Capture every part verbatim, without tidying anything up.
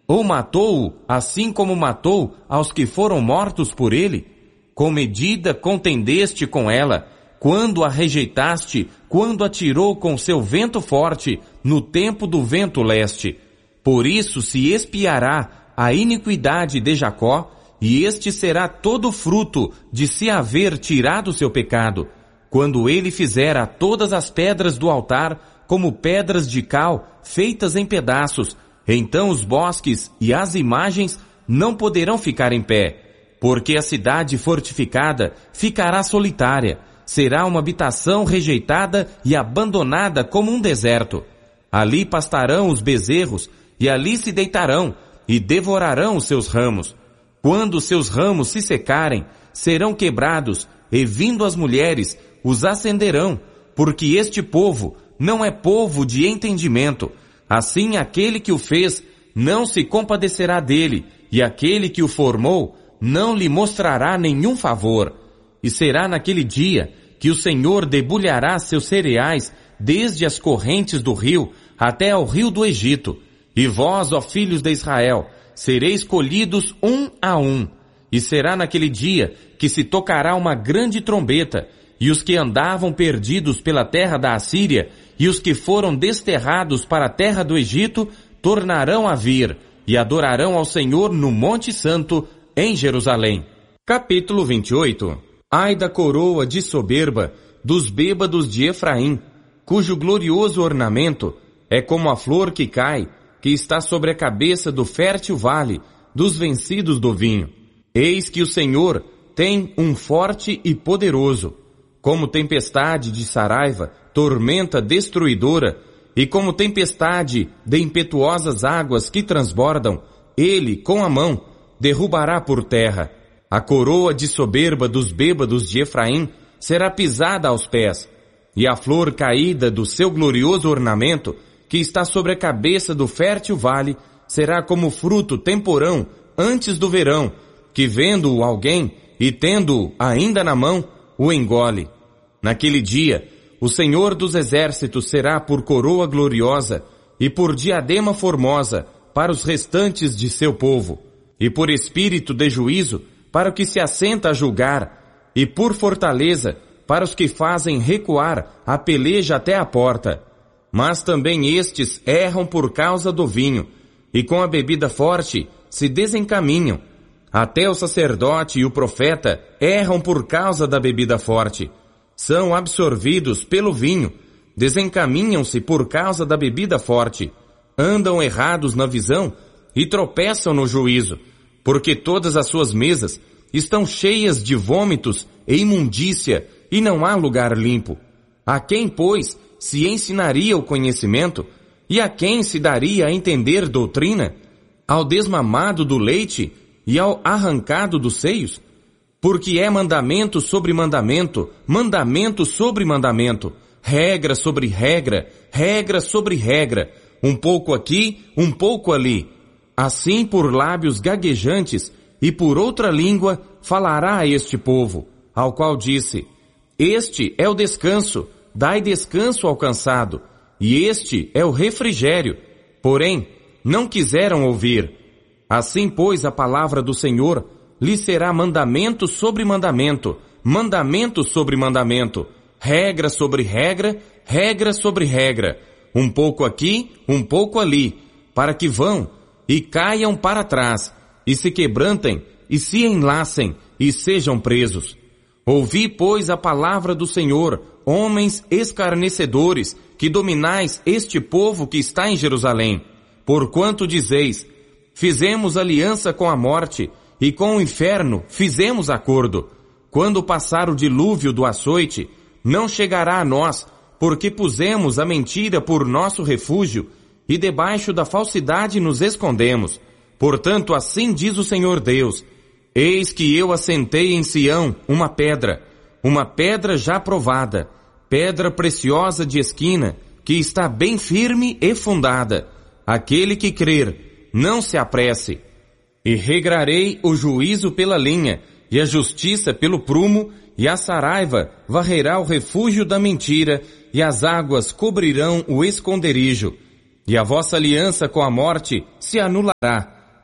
Ou matou-o, assim como matou aos que foram mortos por ele? Com medida contendeste com ela, quando a rejeitaste, quando atirou com seu vento forte, no tempo do vento leste. Por isso se expiará a iniquidade de Jacó, e este será todo fruto de se haver tirado seu pecado, quando ele fizer a todas as pedras do altar como pedras de cal feitas em pedaços. Então os bosques e as imagens não poderão ficar em pé, porque a cidade fortificada ficará solitária, será uma habitação rejeitada e abandonada como um deserto. Ali pastarão os bezerros, e ali se deitarão, e devorarão os seus ramos. Quando seus ramos se secarem, serão quebrados, e vindo as mulheres, os acenderão, porque este povo não é povo de entendimento. Assim aquele que o fez não se compadecerá dele, e aquele que o formou não lhe mostrará nenhum favor. E será naquele dia que o Senhor debulhará seus cereais desde as correntes do rio até ao rio do Egito. E vós, ó filhos de Israel, sereis colhidos um a um. E será naquele dia que se tocará uma grande trombeta, e os que andavam perdidos pela terra da Assíria, e os que foram desterrados para a terra do Egito, tornarão a vir, e adorarão ao Senhor no Monte Santo, em Jerusalém. Capítulo vinte e oito. Ai da coroa de soberba dos bêbados de Efraim, cujo glorioso ornamento é como a flor que cai, que está sobre a cabeça do fértil vale, dos vencidos do vinho. Eis que o Senhor tem um forte e poderoso, como tempestade de Saraiva, tormenta destruidora, e como tempestade de impetuosas águas que transbordam, ele, com a mão, derrubará por terra. A coroa de soberba dos bêbados de Efraim será pisada aos pés, e a flor caída do seu glorioso ornamento, que está sobre a cabeça do fértil vale, será como fruto temporão antes do verão, que vendo-o alguém, e tendo-o ainda na mão, o engole. Naquele dia, o Senhor dos Exércitos será por coroa gloriosa e por diadema formosa para os restantes de seu povo, e por espírito de juízo para o que se assenta a julgar, e por fortaleza para os que fazem recuar a peleja até a porta. Mas também estes erram por causa do vinho, e com a bebida forte se desencaminham. Até o sacerdote e o profeta erram por causa da bebida forte. São absorvidos pelo vinho, desencaminham-se por causa da bebida forte, andam errados na visão e tropeçam no juízo, porque todas as suas mesas estão cheias de vômitos e imundícia, e não há lugar limpo. A quem, pois, se ensinaria o conhecimento, e a quem se daria a entender doutrina? Ao desmamado do leite e ao arrancado dos seios? Porque é mandamento sobre mandamento, mandamento sobre mandamento, regra sobre regra, regra sobre regra, um pouco aqui, um pouco ali. Assim por lábios gaguejantes e por outra língua falará a este povo, ao qual disse: Este é o descanso, dai descanso ao cansado, e este é o refrigério. Porém, não quiseram ouvir. Assim, pois, a palavra do Senhor lhe será mandamento sobre mandamento, mandamento sobre mandamento, regra sobre regra, regra sobre regra, um pouco aqui, um pouco ali, para que vão e caiam para trás, e se quebrantem, e se enlacem, e sejam presos. Ouvi, pois, a palavra do Senhor, homens escarnecedores, que dominais este povo que está em Jerusalém. Porquanto dizeis: fizemos aliança com a morte, e com o inferno fizemos acordo. Quando passar o dilúvio do açoite, não chegará a nós, porque pusemos a mentira por nosso refúgio, e debaixo da falsidade nos escondemos. Portanto, assim diz o Senhor Deus: eis que eu assentei em Sião uma pedra, uma pedra já provada, pedra preciosa de esquina, que está bem firme e fundada. Aquele que crer, não se apresse. E regrarei o juízo pela linha, e a justiça pelo prumo, e a saraiva varrerá o refúgio da mentira, e as águas cobrirão o esconderijo. E a vossa aliança com a morte se anulará,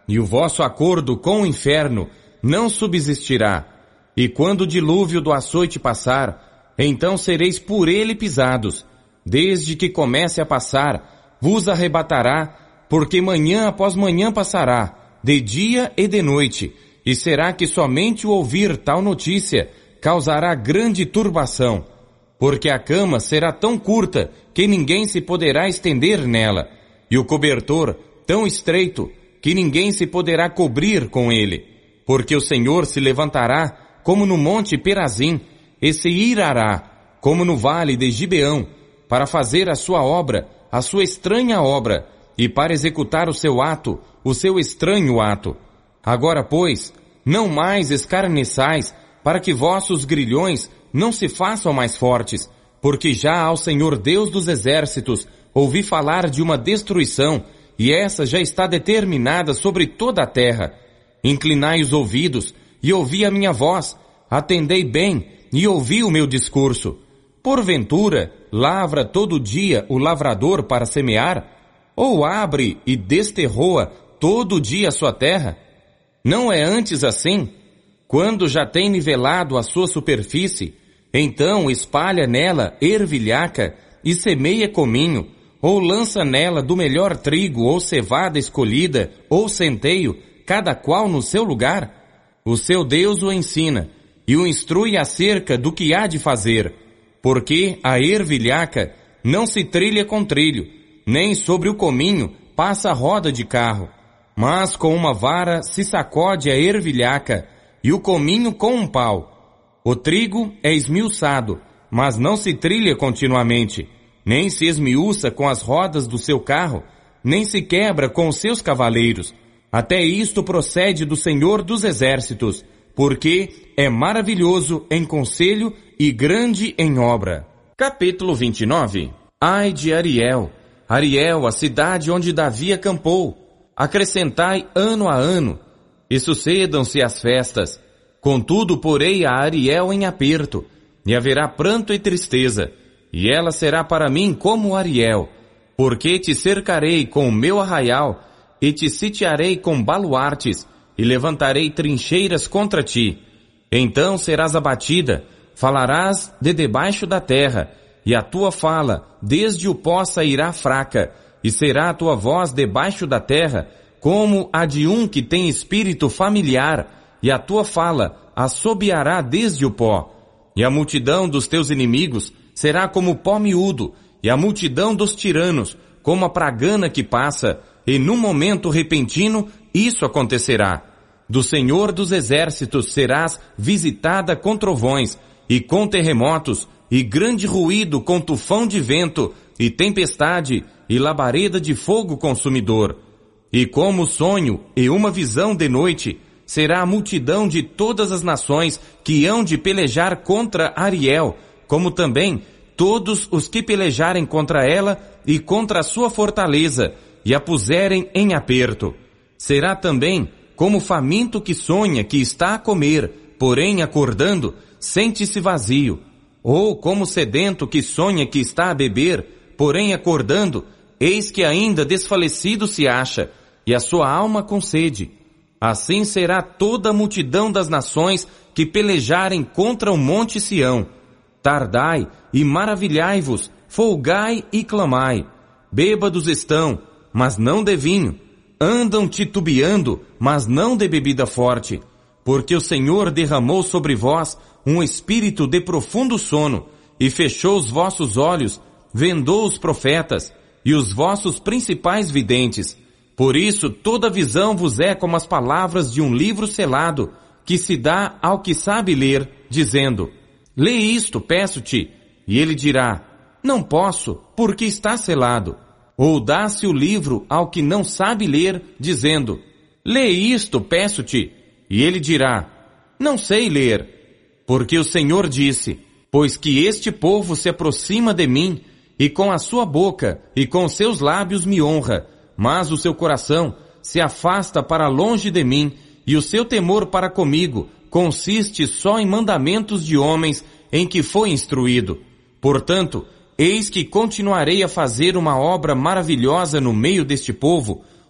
e o vosso acordo com o inferno não subsistirá. E quando o dilúvio do açoite passar, então sereis por ele pisados. Desde que comece a passar, vos arrebatará, porque manhã após manhã passará, de dia e de noite, e será que somente o ouvir tal notícia causará grande turbação, porque a cama será tão curta que ninguém se poderá estender nela, e o cobertor tão estreito que ninguém se poderá cobrir com ele, porque o Senhor se levantará como no monte Perazim, e se irará como no vale de Gibeão, para fazer a sua obra, a sua estranha obra, e para executar o seu ato, o seu estranho ato. Agora, pois, não mais escarneçais, para que vossos grilhões não se façam mais fortes, porque já ao Senhor Deus dos exércitos ouvi falar de uma destruição, e essa já está determinada sobre toda a terra. Inclinai os ouvidos, e ouvi a minha voz, atendei bem, e ouvi o meu discurso. Porventura, lavra todo dia o lavrador para semear? Ou abre e desterroa todo dia a sua terra? Não é antes assim? Quando já tem nivelado a sua superfície, então espalha nela ervilhaca e semeia cominho, ou lança nela do melhor trigo ou cevada escolhida, ou centeio, cada qual no seu lugar? O seu Deus o ensina, e o instrui acerca do que há de fazer, porque a ervilhaca não se trilha com trilho, nem sobre o cominho passa roda de carro, mas com uma vara se sacode a ervilhaca, e o cominho com um pau. O trigo é esmiuçado, mas não se trilha continuamente, nem se esmiuça com as rodas do seu carro, nem se quebra com os seus cavaleiros. Até isto procede do Senhor dos Exércitos, porque é maravilhoso em conselho e grande em obra. Capítulo vinte e nove. Ai de Ariel, Ariel, a cidade onde Davi acampou. Acrescentai ano a ano, e sucedam-se as festas. Contudo, porei a Ariel em aperto, e haverá pranto e tristeza, e ela será para mim como Ariel, porque te cercarei com o meu arraial, e te sitiarei com baluartes, e levantarei trincheiras contra ti. Então serás abatida, falarás de debaixo da terra, e a tua fala desde o pó sairá fraca, e será a tua voz debaixo da terra, como a de um que tem espírito familiar, e a tua fala assobiará desde o pó. E a multidão dos teus inimigos será como pó miúdo, e a multidão dos tiranos como a pragana que passa, e num momento repentino isso acontecerá. Do Senhor dos Exércitos serás visitada com trovões, e com terremotos, e grande ruído com tufão de vento, e tempestade, e labareda de fogo consumidor. E como sonho e uma visão de noite, será a multidão de todas as nações que hão de pelejar contra Ariel, como também todos os que pelejarem contra ela e contra a sua fortaleza, e a puserem em aperto. Será também como faminto que sonha que está a comer, porém acordando, sente-se vazio. Ou como sedento que sonha que está a beber, porém acordando, eis que ainda desfalecido se acha, e a sua alma com sede. Assim será toda a multidão das nações que pelejarem contra o monte Sião. Tardai e maravilhai-vos, folgai e clamai. Bêbados estão, mas não de vinho. Andam titubeando, mas não de bebida forte. Porque o Senhor derramou sobre vós um espírito de profundo sono, e fechou os vossos olhos, vendou os profetas, e os vossos principais videntes. Por isso toda visão vos é como as palavras de um livro selado, que se dá ao que sabe ler, dizendo, lê isto, peço-te, e ele dirá, não posso, porque está selado. Ou dá-se o livro ao que não sabe ler, dizendo, lê isto, peço-te, e ele dirá, não sei ler. Porque o Senhor disse, pois que este povo se aproxima de mim, e com a sua boca e com seus lábios me honra, mas o seu coração se afasta para longe de mim, e o seu temor para comigo consiste só em mandamentos de homens em que foi instruído. Portanto, eis que continuarei a fazer uma obra maravilhosa no meio deste povo,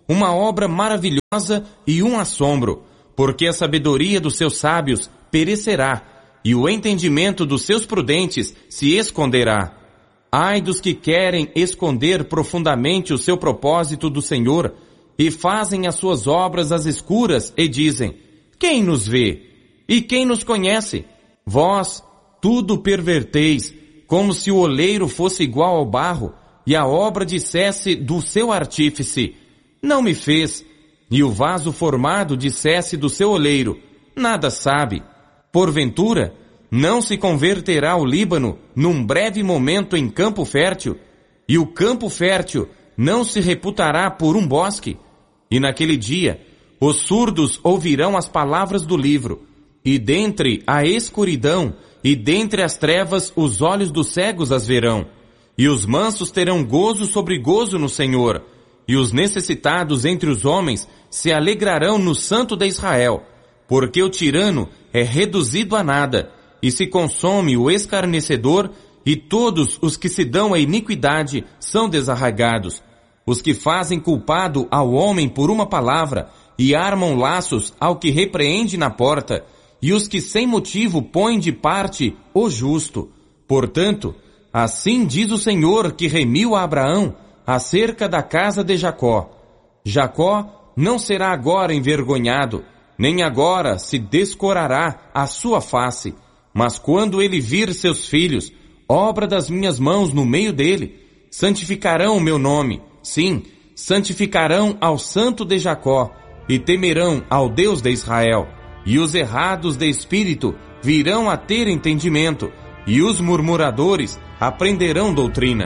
uma obra maravilhosa e um assombro, porque a sabedoria dos seus sábios perecerá, e o entendimento dos seus prudentes se esconderá. Ai dos que querem esconder profundamente o seu propósito do Senhor, e fazem as suas obras às escuras, e dizem: quem nos vê? E quem nos conhece? Vós tudo perverteis, como se o oleiro fosse igual ao barro, e a obra dissesse do seu artífice: não me fez. E o vaso formado dissesse do seu oleiro: nada sabe. Porventura, não se converterá o Líbano num breve momento em campo fértil, e o campo fértil não se reputará por um bosque? E naquele dia, os surdos ouvirão as palavras do livro, e dentre a escuridão e dentre as trevas os olhos dos cegos as verão. E os mansos terão gozo sobre gozo no Senhor, e os necessitados entre os homens se alegrarão no Santo de Israel, porque o tirano é reduzido a nada, e se consome o escarnecedor, e todos os que se dão a iniquidade são desarraigados. Os que fazem culpado ao homem por uma palavra, e armam laços ao que repreende na porta, e os que sem motivo põem de parte o justo. Portanto, assim diz o Senhor que remiu a Abraão acerca da casa de Jacó: Jacó não será agora envergonhado, nem agora se descorará a sua face, mas quando ele vir seus filhos, obra das minhas mãos no meio dele, santificarão o meu nome, sim, santificarão ao Santo de Jacó, e temerão ao Deus de Israel. E os errados de espírito virão a ter entendimento, e os murmuradores aprenderão doutrina.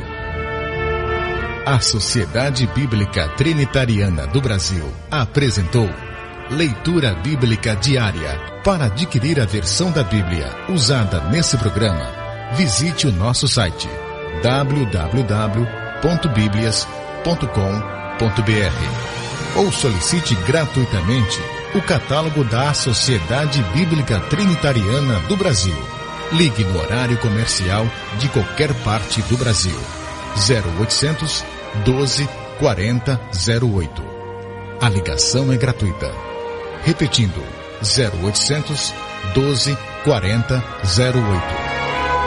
A Sociedade Bíblica Trinitariana do Brasil apresentou Leitura Bíblica Diária. Para adquirir a versão da Bíblia usada nesse programa, visite o nosso site w w w ponto biblias ponto com ponto b r ou solicite gratuitamente o catálogo da Sociedade Bíblica Trinitariana do Brasil. Ligue no horário comercial de qualquer parte do Brasil. zero oitocentos, doze, quarenta, zero oito. A ligação é gratuita. Repetindo, zero oitocentos, doze, quarenta, zero oito.